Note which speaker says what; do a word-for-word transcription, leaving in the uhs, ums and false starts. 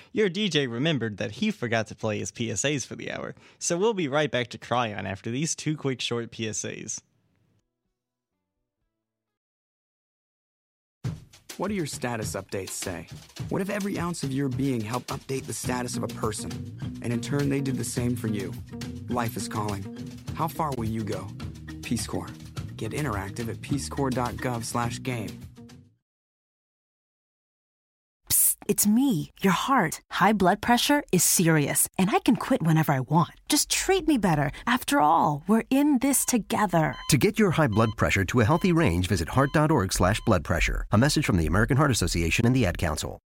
Speaker 1: Your D J remembered that he forgot to play his P S As for the hour, so we'll be right back to Cryon after these two quick short P S As.
Speaker 2: What do your status updates say? What if every ounce of your being helped update the status of a person, and in turn they did the same for you? Life is calling. How far will you go? Peace Corps. Get interactive at peacecorps.gov slash game.
Speaker 3: Psst, it's me, your heart. High blood pressure is serious, and I can quit whenever I want. Just treat me better. After all, we're in this together.
Speaker 4: To get your high blood pressure to a healthy range, visit heart.org slash blood pressure. A message from the American Heart Association and the Ad Council.